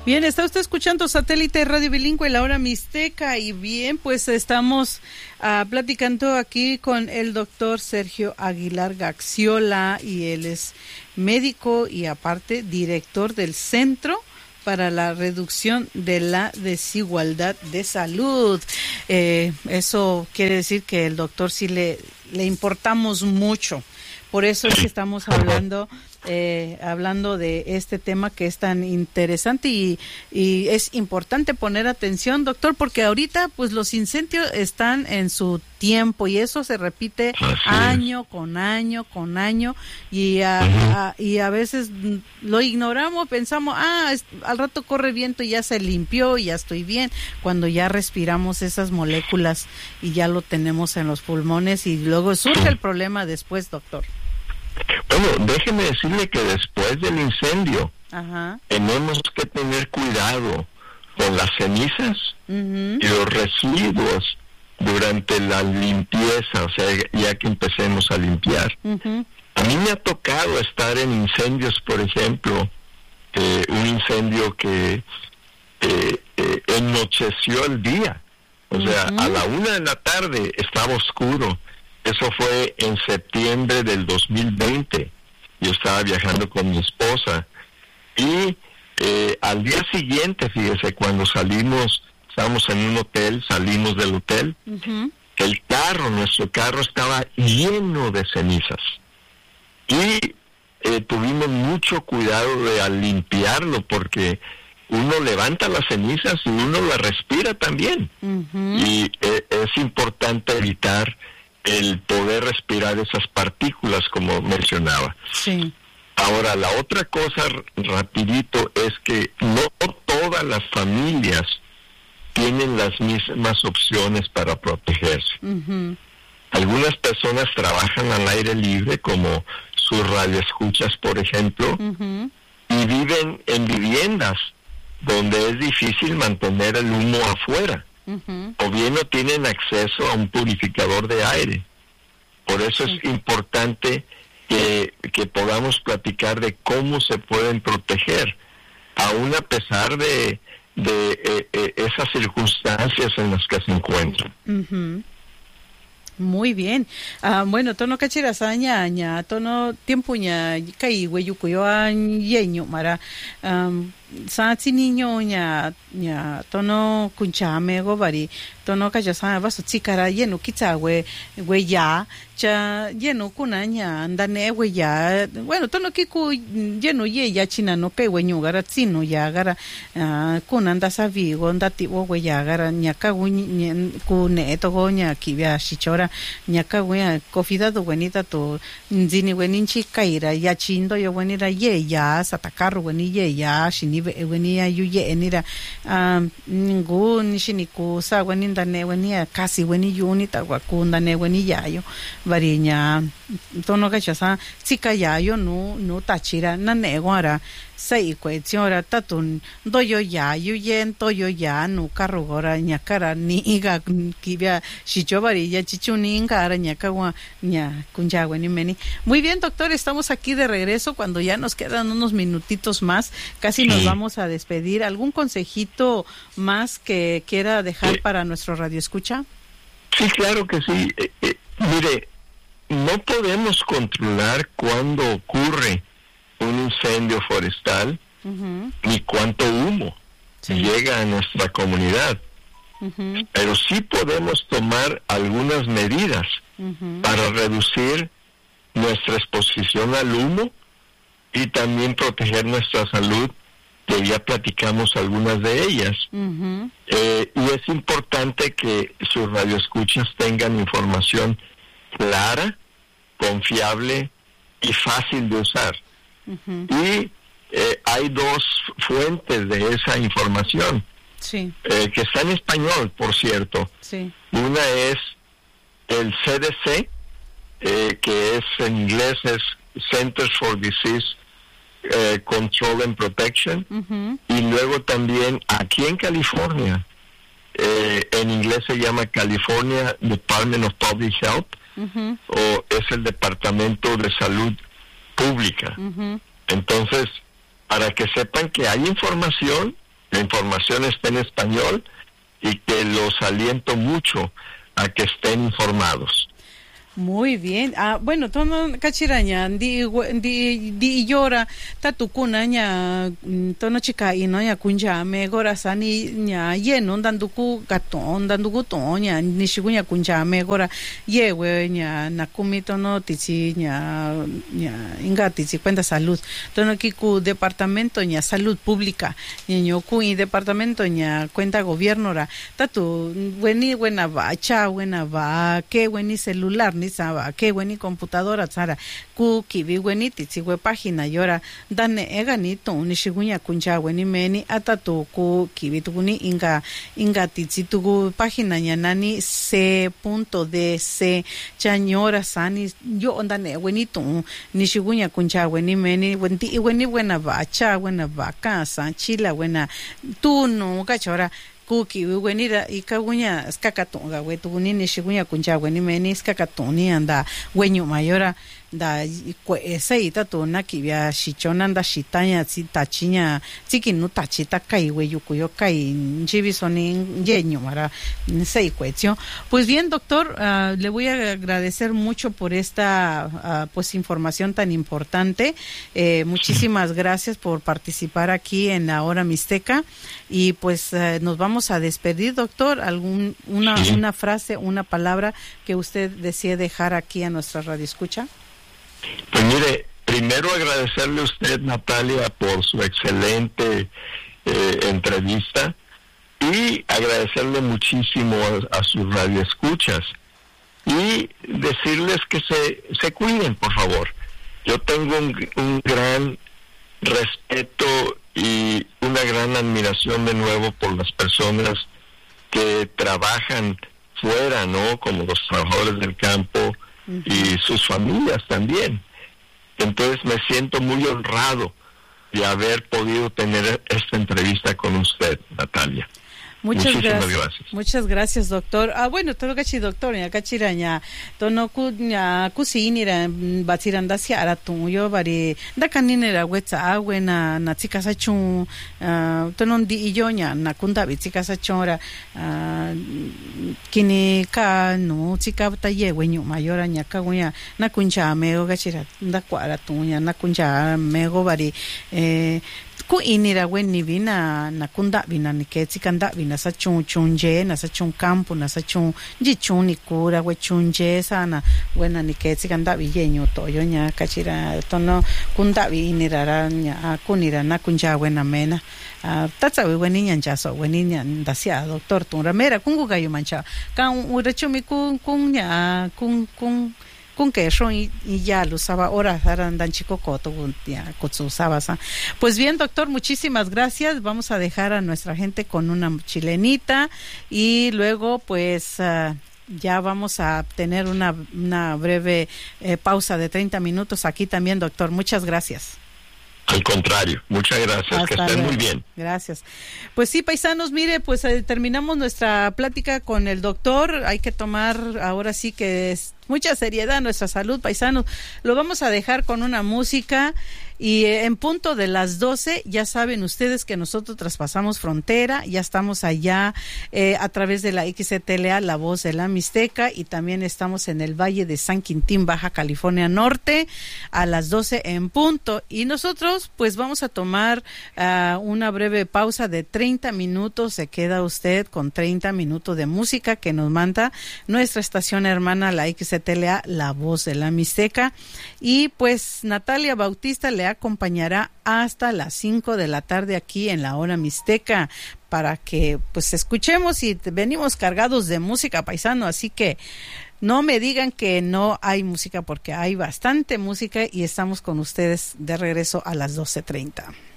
Bien, está usted escuchando Satélite Radio Bilingüe, la hora mixteca, y bien, pues estamos platicando aquí con el doctor Sergio Aguilar Gaxiola, y él es médico y aparte director del Centro para la Reducción de la Desigualdad de Salud. Eso quiere decir que el doctor sí le importamos mucho. Por eso es que estamos hablando de este tema que es tan interesante y es importante poner atención, doctor, porque ahorita pues los incendios están en su tiempo y eso se repite año con año y a veces lo ignoramos, pensamos, al rato corre viento y ya se limpió y ya estoy bien, cuando ya respiramos esas moléculas y ya lo tenemos en los pulmones y luego surge el problema después, doctor. Bueno, déjeme decirle que después del incendio tenemos que tener cuidado con las cenizas y los residuos durante la limpieza, o sea, ya que empecemos a limpiar. A mí me ha tocado estar en incendios, por ejemplo, un incendio que anocheció el día, o sea, a la 1:00 p.m. estaba oscuro. Eso fue en septiembre del 2020. Yo estaba viajando con mi esposa y al día siguiente, fíjese, cuando estábamos en un hotel, salimos del hotel, nuestro carro estaba lleno de cenizas y tuvimos mucho cuidado al limpiarlo porque uno levanta las cenizas y uno las respira también. Y es importante evitar el poder respirar esas partículas, como mencionaba. Sí. Ahora, la otra cosa, rapidito, es que no todas las familias tienen las mismas opciones para protegerse. Algunas personas trabajan al aire libre, como sus radioescuchas, por ejemplo, y viven en viviendas donde es difícil mantener el humo afuera. O bien no tienen acceso a un purificador de aire. Por eso es importante que podamos platicar de cómo se pueden proteger, aún a pesar de esas circunstancias en las que se encuentran. Muy bien. Bueno, tono kachirasaña ña tono tiempo ña kai weyukuyo yeño mara sa niño ña tono kunchame go bari tono kachasa baso chikara yenu kitsa we ya cha yenu kuna ña andane we ya bueno tono kiku yenu ye ya china no kai weñu gara tsino ya gara kuna anda savi go ndati we ya gara ña ka ku ne to go ña kibya shichora ñaka wea kofidado buenita to nzini weninchi kaira ya chindo yo wenira ye ya satakaru weni ye ya shinibe weni ya yuye enira ngu nishiniku sa weninda ne weni kasi weni yunita wakunda ne weni yayo variña tono kachasa tsika yayo no tachira na negwara sai cuestiora tatun doyo ya yuyen toyo ya no carrugora ñakara ni iga kibia shichobari ya chichuni ingara ñakawa ña kunjawe ni meni. Muy bien, doctor, estamos aquí de regreso cuando ya nos quedan unos minutitos más, casi nos vamos a despedir. ¿Algún consejito más que quiera dejar para nuestro radioescucha? Sí, claro que sí. Mire, no podemos controlar cuándo ocurre un incendio forestal ni cuánto humo llega a nuestra comunidad, pero sí podemos tomar algunas medidas para reducir nuestra exposición al humo y también proteger nuestra salud, que ya platicamos algunas de ellas. Y es importante que sus radioescuchas tengan información clara, confiable y fácil de usar. Y hay dos fuentes de esa información que está en español, por cierto. Una es el CDC, que es en inglés es Centers for Disease Control and Protection, y luego también aquí en California, en inglés se llama California Department of Public Health, o es el Departamento de Salud Pública. Entonces, para que sepan que hay información la información está en español y que los aliento mucho a que estén informados. Muy bien. Bueno, tono kachiraña di llora tatukuna nya tono chica y no ya kunja me gora sani nya yeno danduku gaton danduku tonya ni shigunya kunja me gora yewe nya nakumi tono tichi nya inga tichi cuenta salud tono kiku departamento nya salud pública ño ku y departamento nya cuenta gobierno ra tatu buena bacha buena va que bueni celular ni saba que bueni computadora tsara ku kibi bueni titsi we página yora dane egani to ni shigunya kunja bueni meni atatu ku kibi tuguni inga titsi tugu página nyanani c.dc chanyora sani yo ondane bueni to ni shigunya kunja bueni meni bueni buena bacha buena vacanza chila buena tu no kachora kuki wenira ikagunya skakatonga wetuguni ni shigunya kunja weni meni skakatoni anda wenyu mayora da seita tona kibya shichona anda shitanya tachinya tikinu tachita kai weyukuyo kai njivisoni yenyu mara sei cuestión. Pues bien, doctor, le voy a agradecer mucho por esta pues información tan importante. Muchísimas gracias por participar aquí en la Hora Mixteca y pues nos vamos a despedir, doctor. Una frase, una palabra que usted desee dejar aquí a nuestra radioescucha. Pues mire, primero agradecerle a usted, Natalia, por su excelente entrevista y agradecerle muchísimo a sus radioescuchas y decirles que se cuiden, por favor. Yo tengo un gran respeto y una gran admiración de nuevo por las personas que trabajan fuera, ¿no? Como los trabajadores del campo y sus familias también. Entonces me siento muy honrado de haber podido tener esta entrevista con usted, Natalia. Muchas gracias. Muchas gracias, doctor. Bueno, todo cachi doctor, ya cachiraña, tono kusinira batiranda siara yo bari da kaninera wetsa buena na chika sachu tono di yoña na kunda bichika sachora kini ka no chika taye weñu mayora nya kagunya na kuncha mego cachira da kwara tuña na kuncha mego bari ku inira weni vina na kunda vina ni ke chikanda vina sa chunje na sa chun campo na sa chun ji chuni kura we chunje sana wena ni ke chikanda viyeño to yo nya kachira tono kunda vinira ra nya kunira na kunja wena mena tatsa we weni nya jaso weni nya dasia doctor tura mera kungu gayo mancha kan urachumi kun nya kun que son y ya lo usaba ahora andan chico coto ya usaba. Pues bien, doctor, muchísimas gracias. Vamos a dejar a nuestra gente con una chilenita y luego pues ya vamos a tener una breve pausa de 30 minutos aquí también, doctor. Muchas gracias. Al contrario, muchas gracias, que estén muy bien. Gracias. Pues sí, paisanos, mire, pues terminamos nuestra plática con el doctor. Hay que tomar ahora sí que mucha seriedad nuestra salud, paisanos. Lo vamos a dejar con una música y en punto de las 12, ya saben ustedes que nosotros traspasamos frontera, ya estamos allá a través de la XTLA, La Voz de la Mixteca, y también estamos en el Valle de San Quintín, Baja California Norte, a las 12 en punto. Y nosotros pues vamos a tomar una breve pausa de 30 minutos. Se queda usted con 30 minutos de música que nos manda nuestra estación hermana, la XTLA, La Voz de la Mixteca. Y pues Natalia Bautista le acompañará hasta las 5 de la tarde aquí en la Hora Mixteca para que pues escuchemos, y venimos cargados de música, paisano, así que no me digan que no hay música, porque hay bastante música y estamos con ustedes de regreso a las 12:30.